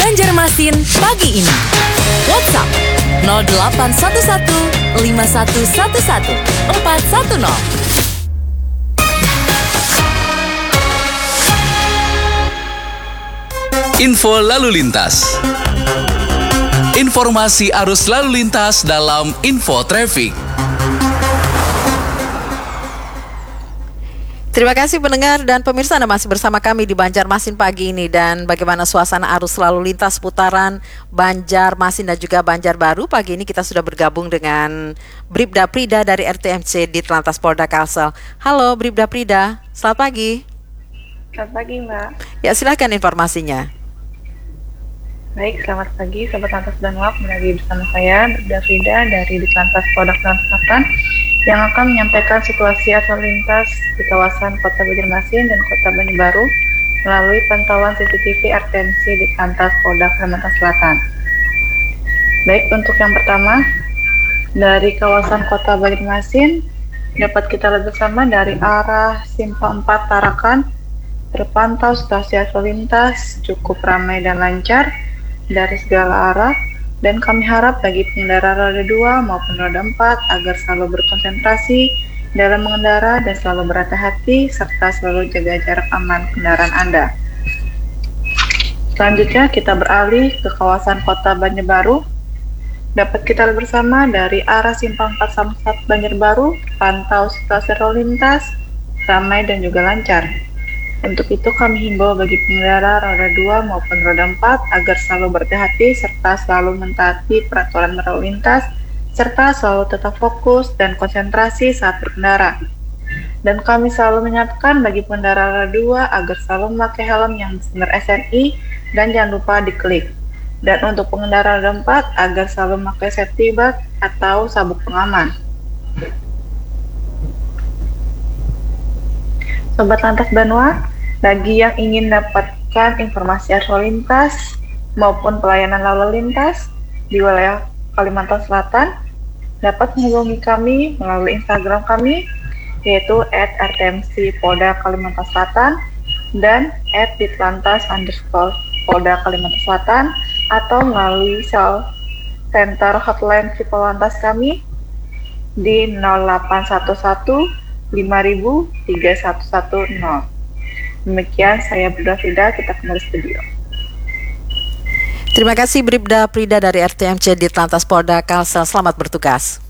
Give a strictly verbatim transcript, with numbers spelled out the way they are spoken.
Banjarmasin pagi ini. WhatsApp nol delapan satu satu lima satu satu satu empat satu nol. Info lalu lintas. Informasi arus lalu lintas dalam Info Traffic. Terima kasih pendengar dan pemirsa, Anda masih bersama kami di Banjarmasin pagi ini. Dan bagaimana suasana arus lalu lintas putaran Banjarmasin dan juga Banjarbaru. Pagi ini kita sudah bergabung dengan Bribda Prida dari R T M C Ditlantas Polda Kalsel. Halo Bribda Prida, selamat pagi. Selamat pagi Mbak. Ya, silakan informasinya. Baik, selamat pagi Sobat Lantas dan Wap. Lagi bersama saya Bribda Prida dari Ditlantas Polda Kalsel yang akan menyampaikan situasi arus lintas di kawasan Kota Banjarmasin dan Kota Banjarbaru melalui pantauan C C T V R T M C Ditlantas Polda Kalimantan Selatan. Baik, untuk yang pertama dari kawasan Kota Banjarmasin dapat kita lihat bersama dari arah Simpang empat Tarakan terpantau situasi arus lintas cukup ramai dan lancar dari segala arah. Dan kami harap bagi pengendara roda dua maupun roda empat agar selalu berkonsentrasi dalam mengendara dan selalu berhati-hati serta selalu jaga jarak aman kendaraan Anda. Selanjutnya kita beralih ke kawasan Kota Banjarbaru. Dapat kita lihat bersama dari arah Simpang empat Samsat Banjarbaru, pantau situasi lalu lintas ramai dan juga lancar. Untuk itu kami himbau bagi pengendara roda dua maupun roda empat agar selalu berhati-hati serta selalu mentaati peraturan lalu lintas serta selalu tetap fokus dan konsentrasi saat berkendara. Dan kami selalu mengingatkan bagi pengendara roda dua agar selalu memakai helm yang bersumber S N I dan jangan lupa diklik. Dan untuk pengendara roda empat agar selalu memakai safety belt atau sabuk pengaman. Sobat Lantas Banua, bagi yang ingin dapatkan informasi arus lalu lintas maupun pelayanan lalu lintas di wilayah Kalimantan Selatan, dapat menghubungi kami melalui Instagram kami, yaitu at r t m c polda Kalimantan Selatan dan at ditlantas underscore polda Kalimantan Selatan, atau melalui call center hotline Triple Lantas kami di nol delapan satu satu lima ribu tiga satu satu nol. Demikian saya Bribda Prida, kita kembali studio. Terima kasih Bribda Prida dari R T M C Ditlantas Polda Kalsel, selamat bertugas.